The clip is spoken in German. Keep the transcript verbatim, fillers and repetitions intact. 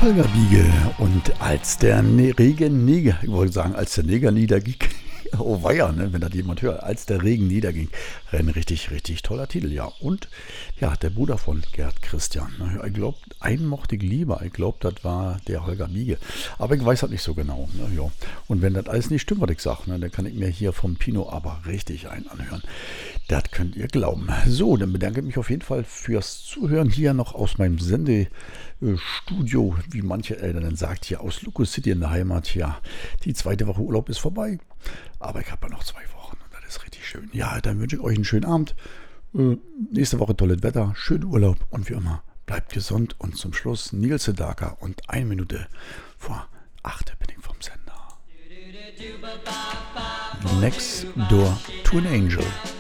Holger Wiege und als der ne Regen nieder, ich wollte sagen, als der Neger niederging, oh weia, ne, wenn das jemand hört, als der Regen niederging, ein richtig, richtig toller Titel, ja. Und ja, der Bruder von Gerd Christian, ne, ich glaube, einen mochte ich lieber, ich glaube, das war der Holger Wiege, aber ich weiß das nicht so genau, ne, ja. Und wenn das alles nicht stimmt, was ich sage, ne, dann kann ich mir hier vom Pino aber richtig einen anhören. Das könnt ihr glauben. So, dann bedanke ich mich auf jeden Fall fürs Zuhören hier noch aus meinem Sendestudio, wie manche Eltern dann sagt, hier aus Lucas City in der Heimat. Ja, die zweite Woche Urlaub ist vorbei, aber ich habe ja noch zwei Wochen und das ist richtig schön. Ja, dann wünsche ich euch einen schönen Abend. Äh, nächste Woche tolles Wetter, schönen Urlaub und wie immer, bleibt gesund. Und zum Schluss Nils Sedaka und eine Minute vor acht bin ich vom Sender. Next Door to an Angel.